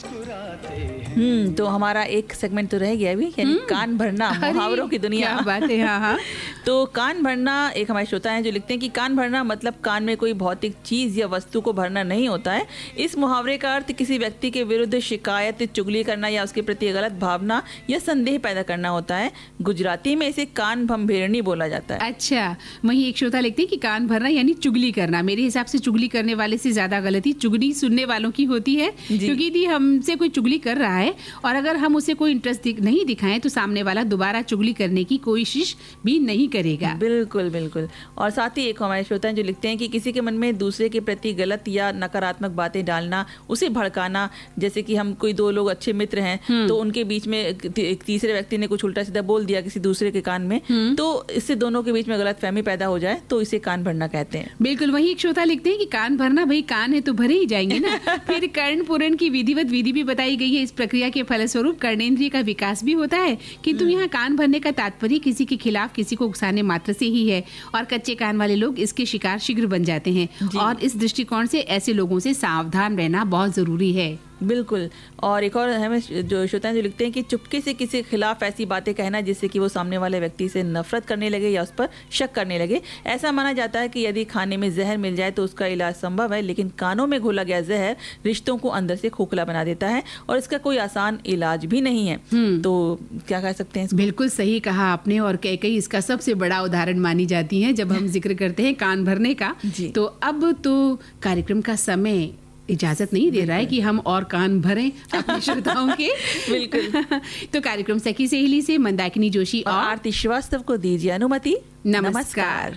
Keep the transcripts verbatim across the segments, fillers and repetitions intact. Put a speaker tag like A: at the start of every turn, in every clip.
A: हम्म तो हमारा एक सेगमेंट तो रह गया अभी, यानी कान भरना, मुहावरों की दुनिया।
B: क्या बात है। हाँ हाँ।
A: तो कान भरना, एक हमारे श्रोता हैं जो लिखते हैं कि कान भरना मतलब कान में कोई भौतिक चीज या वस्तु को भरना नहीं होता है। इस मुहावरे का अर्थ किसी व्यक्ति के विरुद्ध शिकायत, चुगली करना या उसके प्रति गलत भावना या संदेह पैदा करना होता है। गुजराती में इसे कान भंभेरनी बोला जाता है।
B: अच्छा, वही एक श्रोता लिखते हैं कि कान भरना यानी चुगली करना। मेरे हिसाब से चुगली करने वाले से ज्यादा गलती चुगली सुनने वालों की होती है, क्योंकि यदि हमसे कोई चुगली कर रहा है और अगर हम उसे कोई इंटरेस्ट नहीं दिखाएं तो सामने वाला दोबारा चुगली करने की कोशिश भी नहीं करेगा।
A: बिल्कुल बिल्कुल। और साथ ही एक हमारे श्रोता हैं जो लिखते हैं कि किसी के मन में दूसरे के प्रति गलत या नकारात्मक बातें डालना, उसे भड़काना, जैसे कि हम कोई दो लोग अच्छे मित्र हैं तो उनके बीच में एक तीसरे व्यक्ति ने कुछ उल्टा सीधा बोल दिया किसी दूसरे के कान में, तो इससे दोनों के बीच में गलत फहमी पैदा हो जाए तो इसे कान भरना कहते हैं।
B: बिल्कुल, वही एक श्रोता लिखते हैं कि कान भरना, भाई कान है तो भरे ही जाएंगे ना। फिर कर्ण पूरण की विधिवत विधि भी बताई गई है। इस प्रक्रिया के फलस्वरूप कर्णेंद्रिय का विकास भी होता है, किंतु यहाँ कान भरने का तात्पर्य किसी के खिलाफ किसी को उकसाने मात्र से ही है और कच्चे कान वाले लोग इसके शिकार शीघ्र बन जाते हैं और इस दृष्टिकोण से ऐसे लोगों से सावधान रहना बहुत जरूरी है।
A: बिल्कुल। और एक और हमें जो श्रोता हैं जो लिखते हैं कि चुपके से किसी के खिलाफ ऐसी बातें कहना जिससे कि वो सामने वाले व्यक्ति से नफरत करने लगे या उस पर शक करने लगे। ऐसा माना जाता है कि यदि खाने में जहर मिल जाए तो उसका इलाज संभव है, लेकिन कानों में घोला गया जहर रिश्तों को अंदर से खोखला बना देता है और इसका कोई आसान इलाज भी नहीं है। तो क्या कह सकते हैं इसको?
B: बिल्कुल सही कहा आपने, और कई इसका सबसे बड़ा उदाहरण मानी जाती है जब हम जिक्र करते हैं कान भरने का। तो अब तो कार्यक्रम का समय इजाजत नहीं दे रहा है कि हम और कान भरें अपने श्रोताओं के।
A: बिल्कुल।
B: तो कार्यक्रम सखी सहेली से मंदाकिनी जोशी और,
A: और आरती श्रीवास्तव को दीजिए अनुमति।
B: नमस्कार।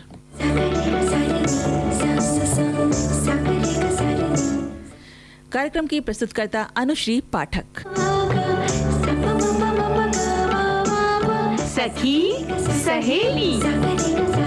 A: कार्यक्रम की प्रस्तुतकर्ता अनुश्री पाठक।
B: सखी सहेली।